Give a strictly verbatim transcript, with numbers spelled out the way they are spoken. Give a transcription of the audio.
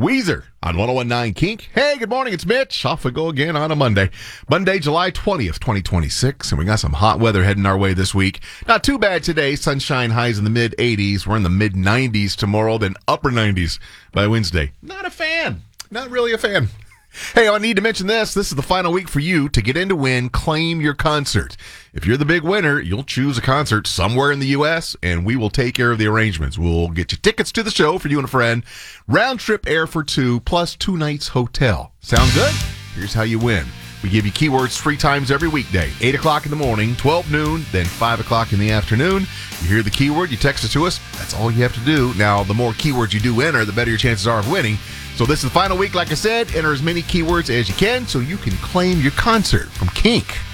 Weezer on one oh one nine Kink. Hey, good morning. It's Mitch. Off we go again on a Monday. Monday, July twentieth, twenty twenty-six. And we got some hot weather heading our way this week. Not too bad today. Sunshine highs in the mid eighties. We're in the mid nineties tomorrow, then upper nineties by Wednesday. Not a fan. Not really a fan. Hey, I need to mention this. This is the final week for you to get in to win Claim Your Concert. If you're the big winner, you'll choose a concert somewhere in the U S, and we will take care of the arrangements. We'll get you tickets to the show for you and a friend, round trip air for two, plus two nights hotel. Sound good? Here's how you win. We give you keywords three times every weekday, eight o'clock in the morning, twelve noon, then five o'clock in the afternoon. You hear the keyword, you text it to us. That's all you have to do. Now, the more keywords you do enter, the better your chances are of winning. So this is the final week, like I said. Enter as many keywords as you can so you can claim your concert from Kink.